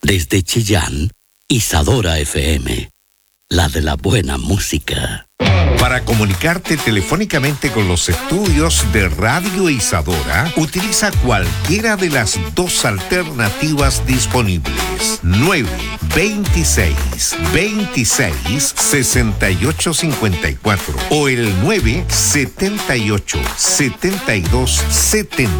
Desde Chillán, Isadora FM, la de la buena música. Para comunicarte telefónicamente con los estudios de Radio Isadora, utiliza cualquiera de las dos alternativas disponibles. 926-26-6854 o el 978-72-70.